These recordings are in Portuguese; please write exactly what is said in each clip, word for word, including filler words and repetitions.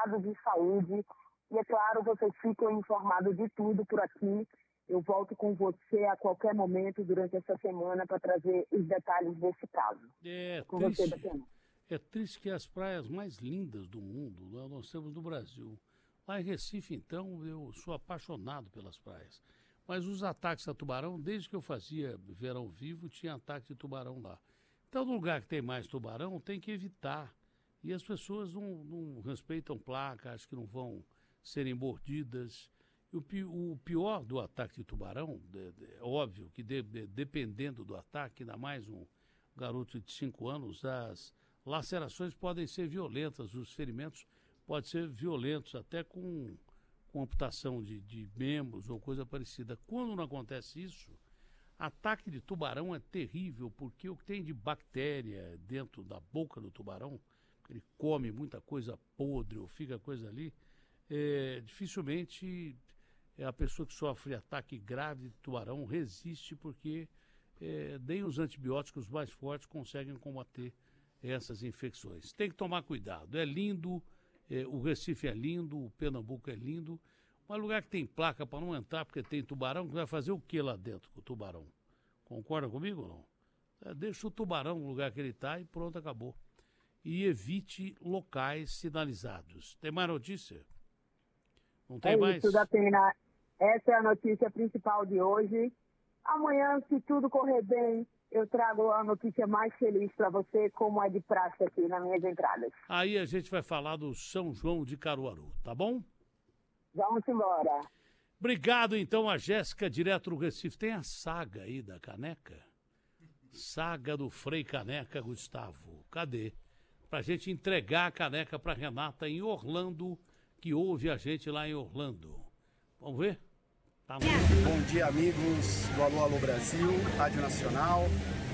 estado de saúde. E, é claro, vocês ficam informados de tudo por aqui. Eu volto com você a qualquer momento durante essa semana para trazer os detalhes desse caso. É com triste, você, Datena. é triste que as praias mais lindas do mundo nós temos no Brasil. Lá em Recife, então, eu sou apaixonado pelas praias. Mas os ataques a tubarão, desde que eu fazia verão vivo, tinha ataque de tubarão lá. Então, no lugar que tem mais tubarão, tem que evitar. E as pessoas não, não respeitam placa, acham que não vão serem mordidas. E o, pi, o pior do ataque de tubarão, é, é óbvio que de, de, dependendo do ataque, ainda mais um garoto de cinco anos, as lacerações podem ser violentas, os ferimentos podem ser violentos, até com, com amputação de, de membros ou coisa parecida. Quando não acontece isso, ataque de tubarão é terrível, porque o que tem de bactéria dentro da boca do tubarão, ele come muita coisa podre ou fica coisa ali, é, dificilmente a pessoa que sofre ataque grave de tubarão resiste, porque é, nem os antibióticos mais fortes conseguem combater essas infecções. Tem que tomar cuidado. É lindo, é, o Recife é lindo, o Pernambuco é lindo, mas lugar que tem placa para não entrar porque tem tubarão, vai fazer o que lá dentro com o tubarão? Concorda comigo ou não? É, deixa o tubarão no lugar que ele está e pronto, acabou. E evite locais sinalizados. Tem mais notícia? Não tem é mais? Isso, Datena. Essa é a notícia principal de hoje. Amanhã, se tudo correr bem, eu trago a notícia mais feliz para você, como é de praxe aqui nas minhas entradas. Aí a gente vai falar do São João de Caruaru, tá bom? Vamos embora. Obrigado, então, a Jéssica, direto do Recife. Tem a saga aí da caneca? Saga do Frei Caneca, Gustavo. Cadê? Pra gente entregar a caneca pra Renata em Orlando, que ouve a gente lá em Orlando. Vamos ver? Tá no... Bom dia, amigos do Alô Alô Brasil, Rádio Nacional.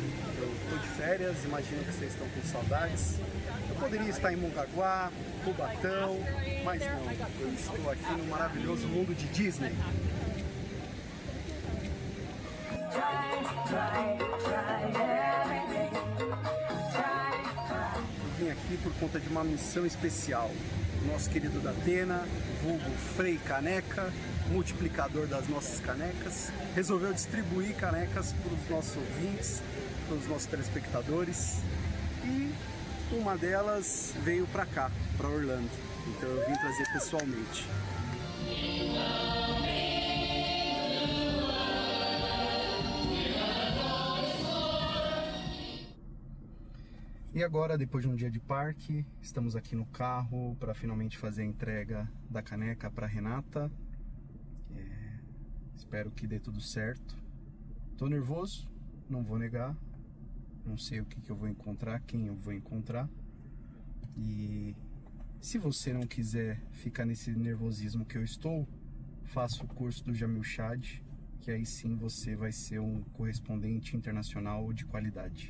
Eu tô de férias, imagino que vocês estão com saudades. Eu poderia estar em Mongaguá, Cubatão, mas não. Eu estou aqui no maravilhoso mundo de Disney. Eu vim aqui por conta de uma missão especial. O nosso querido Datena, vulgo Frei Caneca, multiplicador das nossas canecas, resolveu distribuir canecas para os nossos ouvintes, para os nossos telespectadores, e uma delas veio para cá, para Orlando. Então eu vim trazer pessoalmente. E agora, depois de um dia de parque, estamos aqui no carro para finalmente fazer a entrega da caneca para Renata. É, espero que dê tudo certo. Tô nervoso, não vou negar. Não sei o que, que eu vou encontrar, quem eu vou encontrar. E se você não quiser ficar nesse nervosismo que eu estou, faça o curso do Jamil Chad, que aí sim você vai ser um correspondente internacional de qualidade.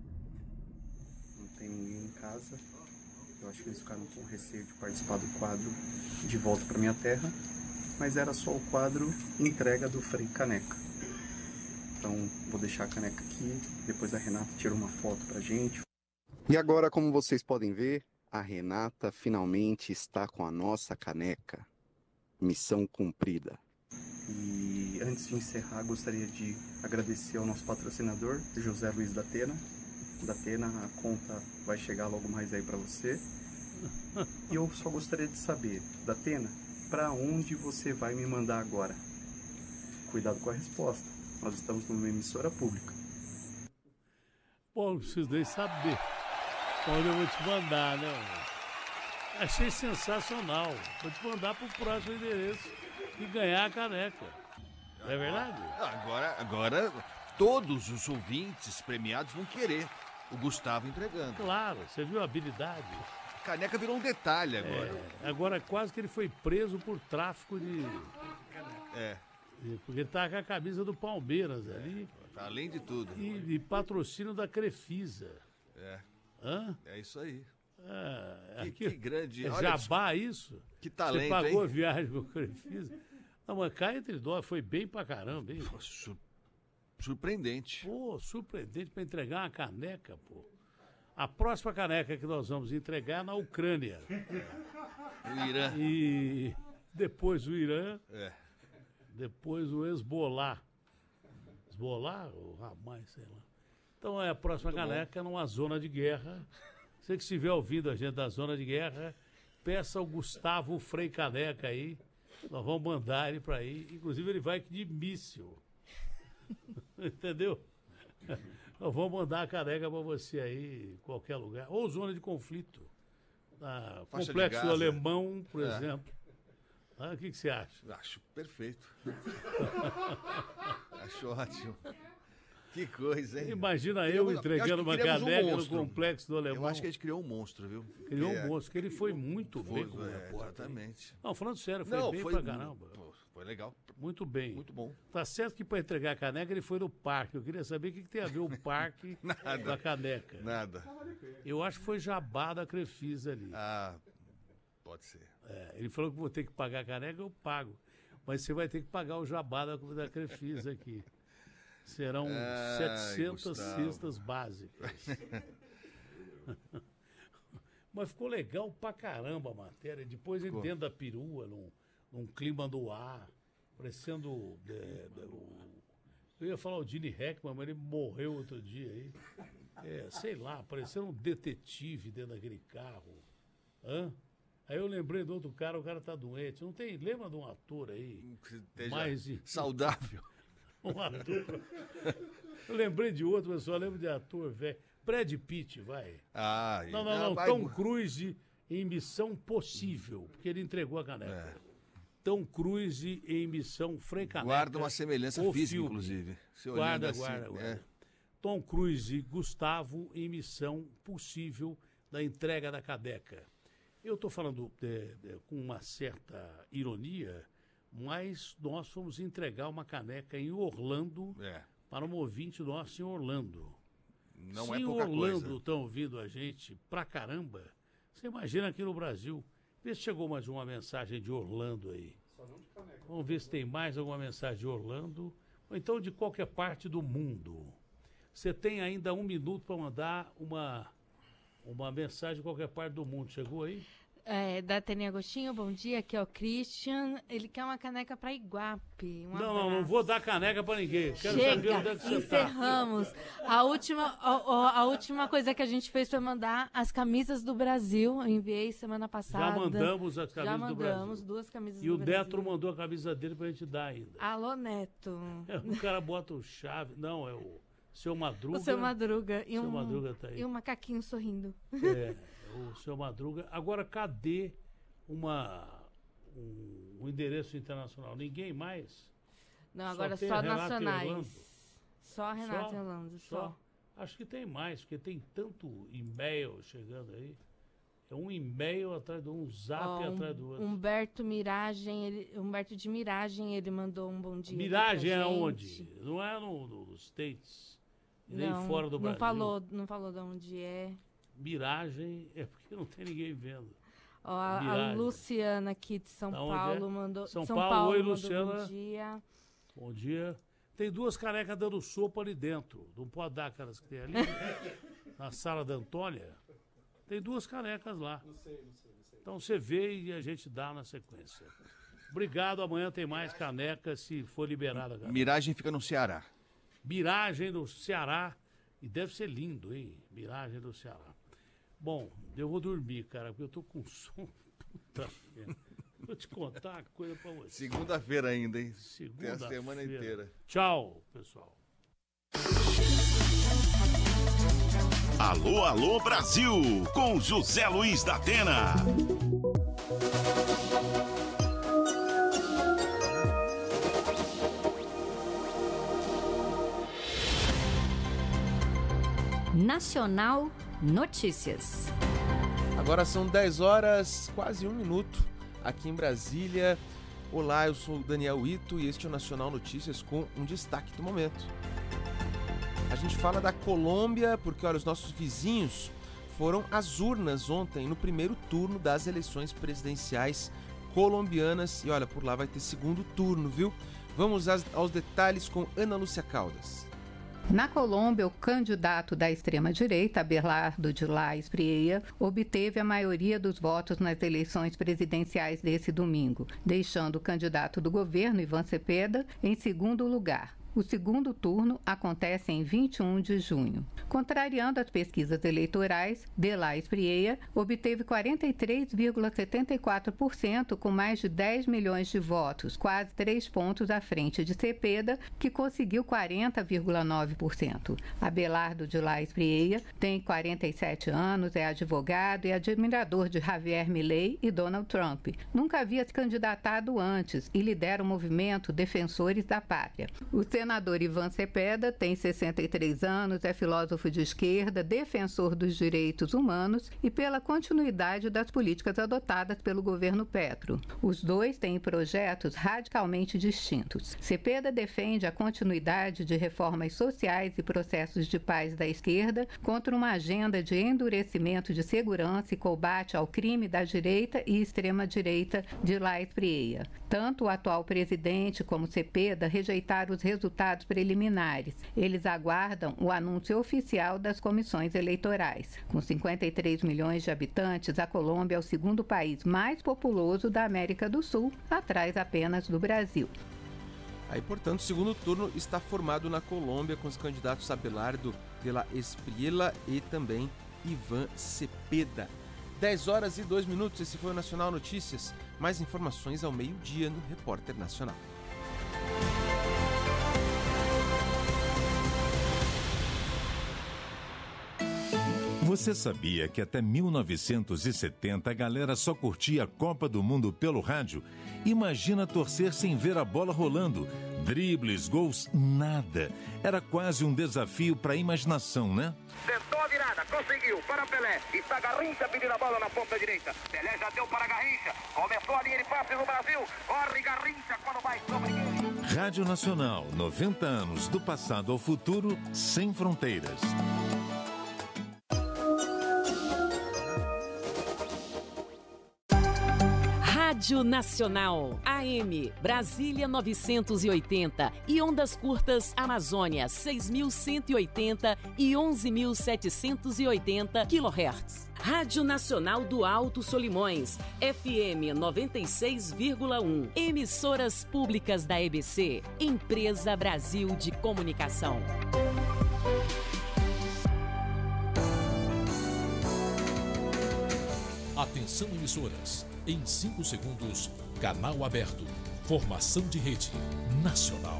Tem ninguém em casa. Eu acho que eles ficaram com receio de participar do quadro De Volta para Minha Terra, mas era só o quadro entrega do Frei Caneca. Então vou deixar a caneca aqui, depois a Renata tira uma foto pra gente. E agora, como vocês podem ver, a Renata finalmente está com a nossa caneca. Missão cumprida. E antes de encerrar, gostaria de agradecer ao nosso patrocinador, José Luiz Datena. Datena, a conta vai chegar logo mais aí para você. E eu só gostaria de saber, Datena, para onde você vai me mandar agora? Cuidado com a resposta. Nós estamos numa emissora pública. Bom, não preciso nem saber onde eu vou te mandar, né? Achei sensacional. Vou te mandar pro próximo endereço e ganhar a caneca. Não é verdade? Agora, agora todos os ouvintes premiados vão querer o Gustavo entregando. Claro, você viu a habilidade. A caneca virou um detalhe agora. É, agora quase que ele foi preso por tráfico de... É. Porque ele tá com a camisa do Palmeiras é, ali. Além de tudo. E, e patrocínio da Crefisa. É. Hã? É isso aí. É, que, aqui, que grande... É Olha, jabá isso? Que talento, Você pagou hein? a viagem com a Crefisa? Não, mas cá entre nós foi bem pra caramba, hein? Pô, sur... Surpreendente. Pô, surpreendente pra entregar uma caneca, pô. A próxima caneca que nós vamos entregar é na Ucrânia. O Irã. E depois o Irã, É. depois o Hezbollah. Hezbollah ou Hamas, sei lá. Então é a próxima Muito caneca numa zona de guerra. Você que estiver ouvindo a gente da zona de guerra, peça ao Gustavo Frei Caneca aí. Nós vamos mandar ele para aí. Inclusive ele vai de míssil. Entendeu? Nós vamos mandar a caneca para você aí, em qualquer lugar. Ou zona de conflito. Ah, Faixa de Complexo Gaza. Alemão, por É. exemplo. Ah, o que, que você acha? Acho perfeito. Acho ótimo. Que coisa, hein? Imagina eu Criamos- entregando acho que uma criamos um caneca no monstro. Complexo do Alemão. Eu acho que a gente criou um monstro, viu? Criou É, um monstro, que ele foi muito foi, bem como é, repórter. exatamente. Não, falando sério, foi Não, bem foi, pra caramba. pô, foi legal. Muito bem. Muito bom. Tá certo que para entregar a caneca ele foi no parque. Eu queria saber o que, que tem a ver o parque Nada. da caneca. Nada. Eu acho que foi jabá da Crefisa ali. Ah, pode ser. É, ele falou que vou ter que pagar a caneca, eu pago. Mas você vai ter que pagar o jabá da, da Crefisa aqui. Serão Ai, setecentas Gustavo. cestas básicas. Mas ficou legal pra caramba a matéria. Depois ele Ficou. dentro da perua, num, num clima do ar, parecendo... é, é, o- eu ia falar o Gene Hackman, mas ele morreu outro dia aí. É, sei lá, parecendo um detetive dentro daquele carro. Hã? Aí eu lembrei do outro cara, o cara tá doente. Não tem... Lembra de um ator aí? Que esteja Mais... saudável. Um ator. Eu lembrei de outro, mas só lembro de ator, velho. Brad Pitt, vai. Ah, Não, não, não. vai- Tom Cruise em Missão Possível, porque ele entregou a caneca. É. Tom Cruise em Missão Frei Caneca. Guarda uma semelhança o física, filme. inclusive. Se olhando Guarda, assim, guarda, é. guarda. Tom Cruise e Gustavo em Missão Possível da entrega da caneca. Eu estou falando é, é, com uma certa ironia, mas nós fomos entregar uma caneca em Orlando É. para um ouvinte nosso em Orlando. Não Se é em pouca Orlando coisa. estão ouvindo a gente pra caramba, você imagina aqui no Brasil. Vê se chegou mais uma mensagem de Orlando aí. Vamos ver se tem mais alguma mensagem de Orlando, ou então de qualquer parte do mundo. Você tem ainda um minuto para mandar uma, uma mensagem de qualquer parte do mundo. Chegou aí? É, da Tênia Agostinho, bom dia, aqui é o Christian. Ele quer uma caneca para Iguape. Um não, não, não abraço. vou dar caneca para ninguém. Quero saber onde é Chega, que você tá. encerramos. A última, a, a- a última coisa que a gente fez foi mandar as camisas do Brasil. Eu enviei semana passada. Já mandamos as Já camisas do Brasil. mandamos duas camisas E do o Brasil. Detro mandou a camisa dele pra gente dar ainda. Alô, Neto. É, o cara bota o chave. Não, é o seu Madruga. O seu Madruga. E Seu um, Madruga tá aí. e um macaquinho sorrindo. É, o seu Madruga. Agora, cadê uma, um, um endereço internacional? Ninguém mais? Não, Só agora tem só a Renata e nacionais. Orlando? Só Renata Só? e Orlando, Só? só. Acho que tem mais, porque tem tanto e-mail chegando aí. É um e-mail atrás do um zap Ó, um- atrás do outro. Humberto Miragem, ele, Humberto de Miragem, ele mandou um bom dia. Miragem é aqui pra gente. onde? Não é no, no- nos States. E nem Não, fora do não Brasil. falou, não falou de onde é. Miragem é porque não tem ninguém vendo. Ó, a, a Miragem. Luciana aqui de São Da onde Paulo é? mandou. São São Paulo, Paulo, oi, mandou Luciana. Bom dia. Bom dia. Tem duas canecas dando sopa ali dentro. Não pode dar aquelas que tem ali. Na sala da Antônia. Tem duas canecas lá. Então você vê e a gente dá na sequência. Obrigado. Amanhã tem mais caneca se for liberada. Cara. Miragem fica no Ceará. Miragem do Ceará. E deve ser lindo, hein? Miragem do Ceará. Bom, eu vou dormir, cara, porque eu tô com sono. Puta merda. Vou te contar uma coisa pra você. Segunda-feira ainda, hein? Tem a Segunda-feira. semana inteira. Tchau, pessoal. Alô, alô, Brasil, com José Luiz da Atena. Nacional Notícias. Agora são dez horas, quase um minuto, aqui em Brasília. Olá, eu sou o Daniel Ito e este é o Nacional Notícias com um destaque do momento. A gente fala da Colômbia porque, olha, os nossos vizinhos foram às urnas ontem no primeiro turno das eleições presidenciais colombianas. E olha, por lá vai ter segundo turno, viu? Vamos aos detalhes com Ana Lúcia Caldas. Na Colômbia, o candidato da extrema-direita, Abelardo de la Espriella, obteve a maioria dos votos nas eleições presidenciais desse domingo, deixando o candidato do governo, Ivan Cepeda, em segundo lugar. O segundo turno acontece em vinte e um de junho. Contrariando as pesquisas eleitorais, de la Espriella obteve quarenta e três vírgula setenta e quatro por cento com mais de dez milhões de votos, quase três pontos à frente de Cepeda, que conseguiu quarenta vírgula nove por cento. Abelardo de la Espriella tem quarenta e sete anos, é advogado e admirador de Javier Milei e Donald Trump. Nunca havia se candidatado antes e lidera o movimento Defensores da Pátria. O O senador Ivan Cepeda tem sessenta e três anos, é filósofo de esquerda, defensor dos direitos humanos e pela continuidade das políticas adotadas pelo governo Petro. Os dois têm projetos radicalmente distintos. Cepeda defende a continuidade de reformas sociais e processos de paz da esquerda contra uma agenda de endurecimento de segurança e combate ao crime da direita e extrema-direita de la Espriella. Tanto o atual presidente como Cepeda rejeitaram os resultados preliminares. Eles aguardam o anúncio oficial das comissões eleitorais. Com cinquenta e três milhões de habitantes, a Colômbia é o segundo país mais populoso da América do Sul, atrás apenas do Brasil. Aí, portanto, o segundo turno está formado na Colômbia com os candidatos Abelardo de la Espriella e também Ivan Cepeda. dez horas e dois minutos, esse foi o Nacional Notícias. Mais informações ao meio-dia no Repórter Nacional. Você sabia que até mil novecentos e setenta a galera só curtia a Copa do Mundo pelo rádio? Imagina torcer sem ver a bola rolando. Dribles, gols, nada. Era quase um desafio para a imaginação, né? Tentou a virada, conseguiu, para Pelé. Está Garrincha pedindo a bola na ponta direita. Pelé já deu para Garrincha. Começou a linha de passes no Brasil. Corre Garrincha quando vai sobre ele. Rádio Nacional, noventa anos do passado ao futuro, sem fronteiras. Rádio Nacional, A M, Brasília novecentos e oitenta e ondas curtas Amazônia seis mil cento e oitenta e onze mil setecentos e oitenta quilohertz. Rádio Nacional do Alto Solimões, F M noventa e seis vírgula um. Emissoras públicas da E B C, Empresa Brasil de Comunicação. Atenção, emissoras. Em cinco segundos, canal aberto. Formação de rede nacional.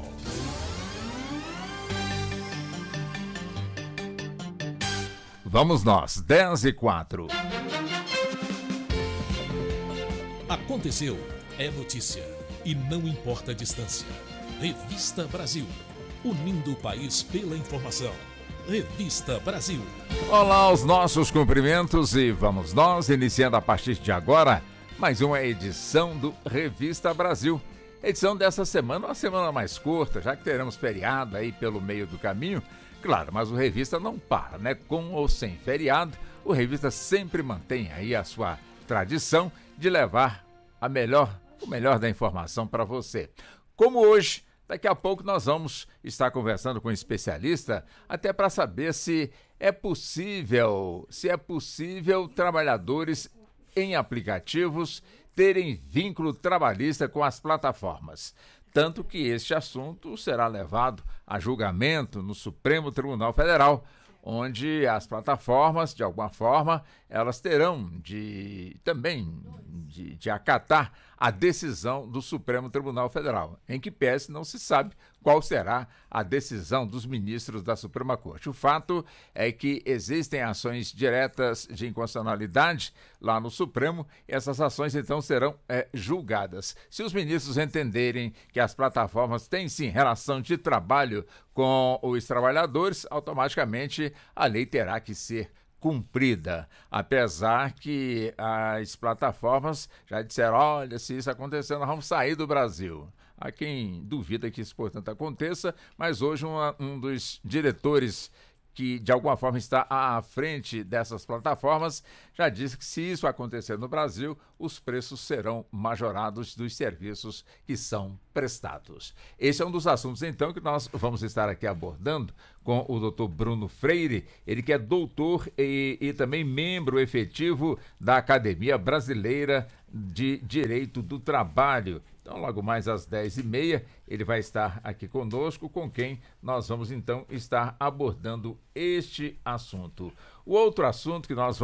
Vamos nós, dez e quatro. Aconteceu, é notícia. E não importa a distância. Revista Brasil. Unindo o país pela informação. Revista Brasil. Olá, os nossos cumprimentos e vamos nós, iniciando a partir de agora, mais uma edição do Revista Brasil. Edição dessa semana, uma semana mais curta, já que teremos feriado aí pelo meio do caminho. Claro, mas o Revista não para, né? Com ou sem feriado, o Revista sempre mantém aí a sua tradição de levar a melhor, o melhor da informação para você. Como hoje, daqui a pouco nós vamos estar conversando com um especialista, até para saber se é possível, se é possível trabalhadores em aplicativos terem vínculo trabalhista com as plataformas. Tanto que este assunto será levado a julgamento no Supremo Tribunal Federal, onde as plataformas, de alguma forma, elas terão de também de, de acatar a decisão do Supremo Tribunal Federal, em que pese não se sabe qual será a decisão dos ministros da Suprema Corte. O fato é que existem ações diretas de inconstitucionalidade lá no Supremo e essas ações então serão é, julgadas. Se os ministros entenderem que as plataformas têm sim relação de trabalho com os trabalhadores, automaticamente a lei terá que ser cumprida, apesar que as plataformas já disseram, olha, se isso acontecer, nós vamos sair do Brasil. Há quem duvida que isso, portanto, aconteça, mas hoje uma, um dos diretores que de alguma forma está à frente dessas plataformas, já disse que se isso acontecer no Brasil, os preços serão majorados dos serviços que são prestados. Esse é um dos assuntos, então, que nós vamos estar aqui abordando com o doutor Bruno Freire, ele que é doutor e, e também membro efetivo da Academia Brasileira de Direito do Trabalho. Então, logo mais às dez e meia, ele vai estar aqui conosco, com quem nós vamos, então, estar abordando este assunto. O outro assunto que nós vamos